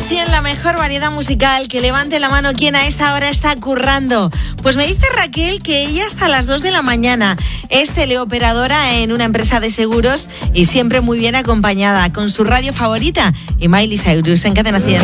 100, la mejor variedad musical. Que levante la mano quien a esta hora está currando. Pues me dice Raquel que ella hasta las 2 de la mañana es teleoperadora en una empresa de seguros y siempre muy bien acompañada con su radio favorita y Miley Cyrus en Cadena 100.